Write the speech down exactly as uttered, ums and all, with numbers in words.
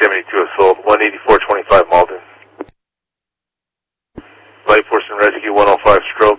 seventy-two assault, one eighty-four twenty-five Malden. Light Force and Rescue one oh five stroke.